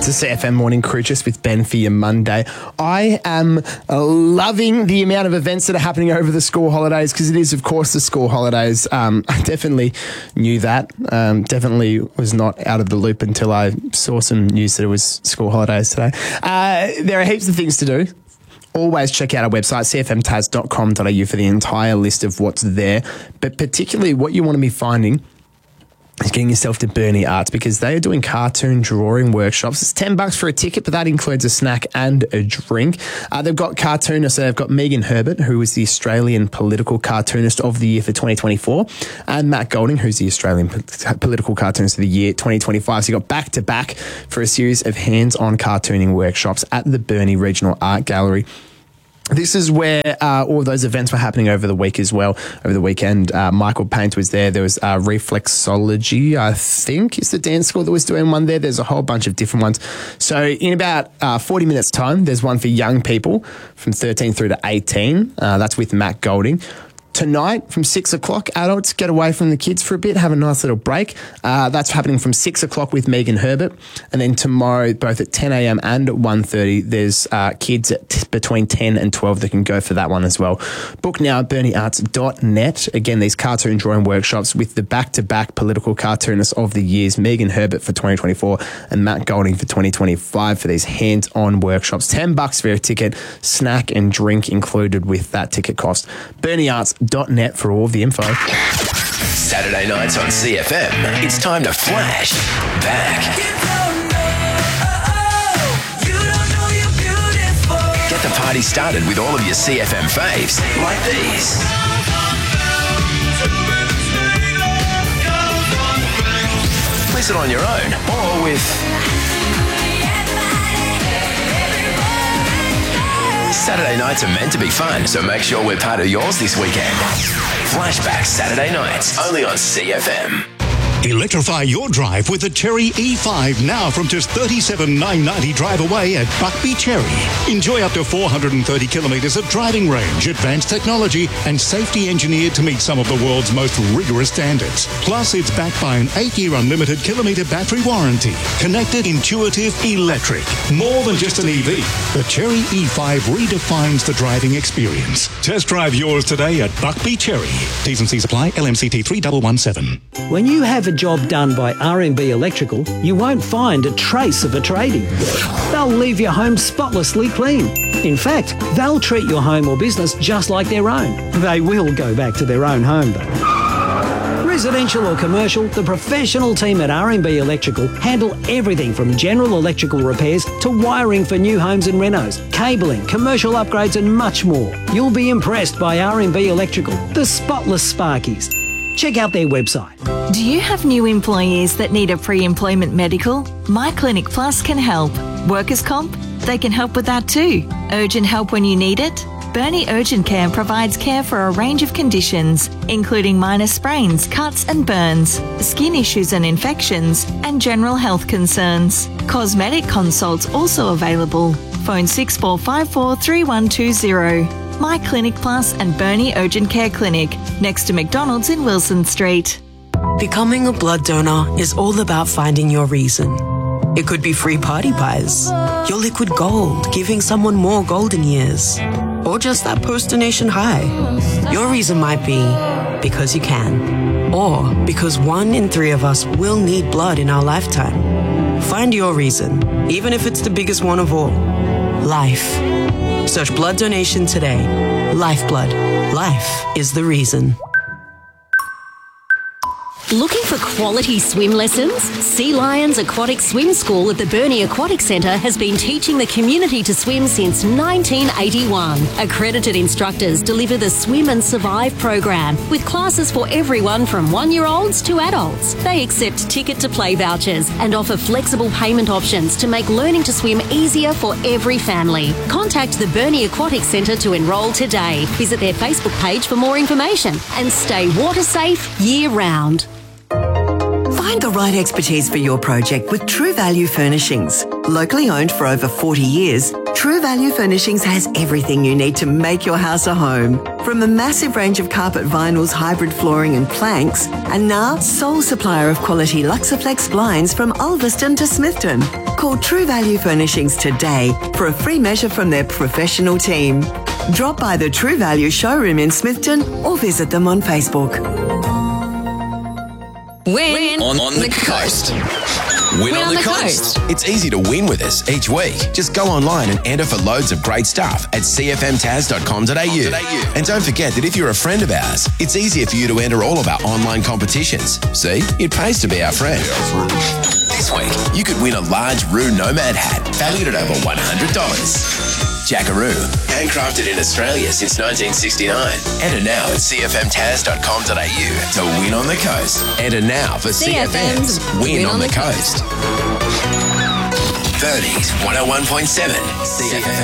to CFM Morning Crew just with Ben for your Monday. I am loving the amount of events that are happening over the school holidays because it is, of course, the school holidays. I definitely knew that. Definitely was not out of the loop until I saw some news that it was school holidays today. There are heaps of things to do. Always check out our website, cfmtas.com.au, for the entire list of what's there. But particularly what you want to be finding is getting yourself to Bernie Arts because they are doing cartoon drawing workshops. It's $10 for a ticket, but that includes a snack and a drink. They've got cartoonists. They've got Megan Herbert, who was the Australian Political Cartoonist of the Year for 2024, and Matt Golding, who's the Australian Political Cartoonist of the Year 2025. So you've got back-to-back for a series of hands-on cartooning workshops at the Burnie Regional Art Gallery. This is where all of those events were happening over the week as well. Over the weekend, Michael Paint was there. There was Reflexology, I think, is the dance school that was doing one there. There's a whole bunch of different ones. So in about 40 minutes' time, there's one for young people from 13 through to 18. That's with Matt Golding. Tonight, from 6 o'clock, adults get away from the kids for a bit, have a nice little break. That's happening from 6 o'clock with Megan Herbert. And then tomorrow, both at 10 a.m. and at 1:30, there's kids at between 10 and 12 that can go for that one as well. Book now at berniearts.net. Again, these cartoon drawing workshops with the back-to-back political cartoonists of the years, Megan Herbert for 2024 and Matt Golding for 2025 for these hands-on workshops. $10 for a ticket, snack and drink included with that ticket cost. berniearts.net for all of the info. Saturday nights on CFM, it's time to flash back. Get the party started with all of your CFM faves, like these. Listen on your own or with Saturday nights are meant to be fun, so make sure we're part of yours this weekend. Flashback Saturday nights, only on CFM. Electrify your drive with the Chery E5 now from just $37,990 drive away at Buckby Chery. Enjoy up to 430 kilometres of driving range, advanced technology and safety engineered to meet some of the world's most rigorous standards. Plus, it's backed by an 8-year unlimited kilometre battery warranty. Connected, intuitive, electric. More than just an EV. The Chery E5 redefines the driving experience. Test drive yours today at Buckby Chery. T's and C's apply. LMCT 3117. When you have a job done by R&B Electrical, you won't find a trace of a tradie. They'll leave your home spotlessly clean. In fact, they'll treat your home or business just like their own. They will go back to their own home, though. Residential or commercial, the professional team at R&B Electrical handle everything from general electrical repairs to wiring for new homes and renos, cabling, commercial upgrades and much more. You'll be impressed by R&B Electrical, the spotless Sparkies. Check out their website. Do you have new employees that need a pre-employment medical? My Clinic Plus can help. Workers' comp? They can help with that too. Urgent help when you need it? Burnie Urgent Care provides care for a range of conditions, including minor sprains, cuts and burns, skin issues and infections, and general health concerns. Cosmetic consults also available. Phone 6454 3120. My Clinic Plus and Burnie Urgent Care Clinic, next to McDonald's in Wilson Street. Becoming a blood donor is all about finding your reason. It could be free party pies, your liquid gold, giving someone more golden years, or just that post-donation high. Your reason might be because you can, or because 1 in 3 of us will need blood in our lifetime. Find your reason, even if it's the biggest one of all. Life. Search blood donation today. Lifeblood. Life is the reason. Looking for quality swim lessons? Sea Lions Aquatic Swim School at the Burnie Aquatic Centre has been teaching the community to swim since 1981. Accredited instructors deliver the Swim and Survive program with classes for everyone from 1-year-olds to adults. They accept ticket-to-play vouchers and offer flexible payment options to make learning to swim easier for every family. Contact the Burnie Aquatic Centre to enrol today. Visit their Facebook page for more information and stay water safe year-round. Find the right expertise for your project with True Value Furnishings. Locally owned for over 40 years, True True Value Furnishings has everything you need to make your house a home. From a massive range of carpet vinyls, hybrid flooring and planks, and now sole supplier of quality Luxaflex blinds from Ulverston to Smithton. Call True Value Furnishings today for a free measure from their professional team. Drop by the True Value showroom in Smithton or visit them on Facebook. Win on the coast. Win on the coast. It's easy to win with us each week. Just go online and enter for loads of great stuff at cfmtas.com.au. And don't forget that if you're a friend of ours, it's easier for you to enter all of our online competitions. See, it pays to be our friend. This week, you could win a large Roo Nomad hat valued at over $100. Jackaroo, handcrafted in Australia since 1969. Enter now at cfmtas.com.au to win on the coast. Enter now for CFM's Win on the Coast. 30s 101.7 CFM.